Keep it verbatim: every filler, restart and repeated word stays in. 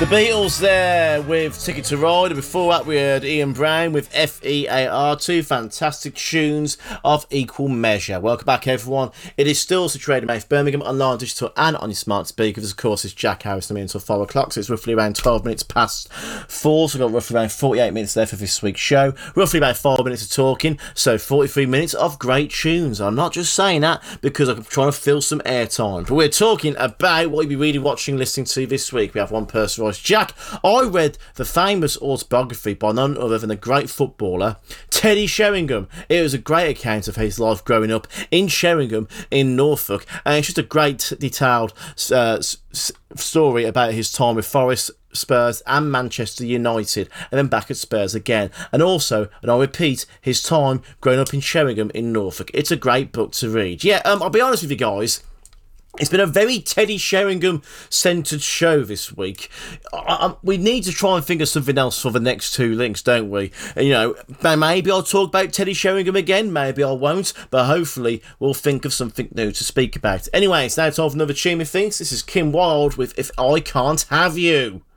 The Beatles there with Ticket to Ride, and before that we heard Ian Brown with F E A R, two fantastic tunes of equal measure. Welcome back everyone. It is still situated in Birmingham, online, digital and on your smart speakers. Of course, it's Jack Harris and me until four o'clock, so it's roughly around twelve minutes past four, so we've got roughly around forty-eight minutes left of this week's show. Roughly about five minutes of talking, so forty-three minutes of great tunes. I'm not just saying that because I'm trying to fill some airtime, but we're talking about what you'll be reading, watching, listening to this week. We have one person. Jack, I read the famous autobiography by none other than a great footballer, Teddy Sheringham. It was a great account of his life growing up in Sheringham in Norfolk, and it's just a great detailed uh, s- story about his time with Forest, Spurs and Manchester United, and then back at Spurs again, and also, and I repeat, his time growing up in Sheringham in Norfolk. It's a great book to read. Yeah, um, I'll be honest with you guys, it's been a very Teddy Sheringham-centred show this week. I, I, we need to try and think of something else for the next two links, don't we? And, you know, maybe I'll talk about Teddy Sheringham again, maybe I won't, but hopefully we'll think of something new to speak about. Anyway, it's now time for another tune, methinks. This is Kim Wilde with If I Can't Have You.